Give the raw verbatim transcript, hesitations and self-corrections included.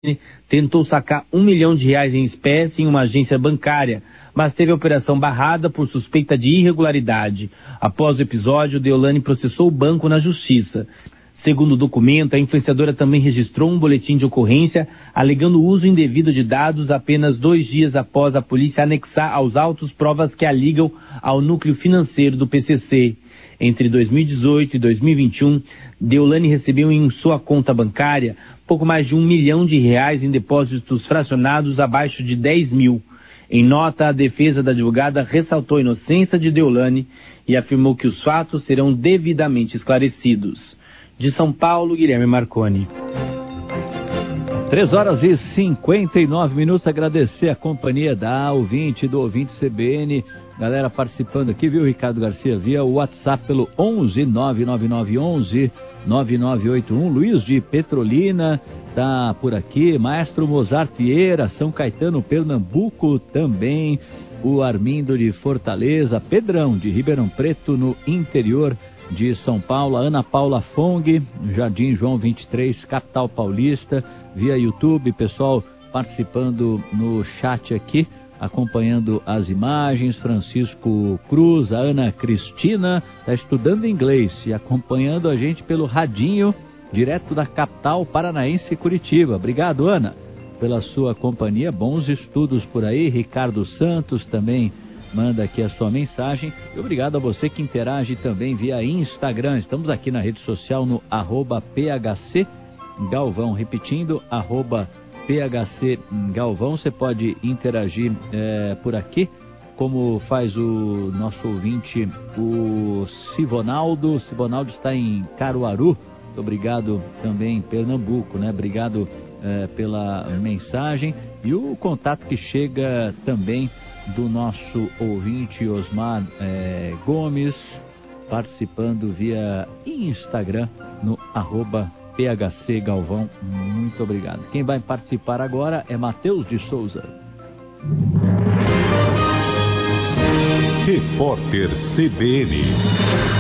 tentou sacar um milhão de reais em espécie em uma agência bancária, mas teve a operação barrada por suspeita de irregularidade. Após o episódio, Deolane processou o banco na justiça. Segundo o documento, a influenciadora também registrou um boletim de ocorrência alegando o uso indevido de dados apenas dois dias após a polícia anexar aos autos provas que a ligam ao núcleo financeiro do P C C. Entre dois mil e dezoito e dois mil e vinte e um, Deolane recebeu em sua conta bancária pouco mais de um milhão de reais em depósitos fracionados abaixo de dez mil. Em nota, a defesa da advogada ressaltou a inocência de Deolane e afirmou que os fatos serão devidamente esclarecidos. De São Paulo, Guilherme Marconi. três horas e cinquenta e nove minutos. Agradecer a companhia da ouvinte, do ouvinte C B N. Galera participando aqui, viu, Ricardo Garcia? Via o WhatsApp pelo onze nove nove nove onze nove nove oito um. Luiz de Petrolina tá por aqui. Maestro Mozart Vieira, São Caetano, Pernambuco também. O Armindo de Fortaleza. Pedrão de Ribeirão Preto, no interior de São Paulo. A Ana Paula Fong, Jardim João vinte e três, capital paulista. Via YouTube, pessoal participando no chat aqui, acompanhando as imagens. Francisco Cruz, a Ana Cristina está estudando inglês e acompanhando a gente pelo radinho, direto da capital paranaense, Curitiba. Obrigado, Ana, pela sua companhia. Bons estudos por aí. Ricardo Santos também manda aqui a sua mensagem. E obrigado a você que interage também via Instagram. Estamos aqui na rede social no arroba P H C Galvão. Repetindo, arroba P H C Galvão. Você pode interagir é, por aqui, como faz o nosso ouvinte, o Sivonaldo. Sivonaldo está em Caruaru. Muito obrigado também em Pernambuco, né? Obrigado é, pela mensagem. E o contato que chega também do nosso ouvinte Osmar é, Gomes, participando via Instagram no arroba P H C Galvão. Muito obrigado. Quem vai participar agora é Matheus de Souza. Repórter C B N.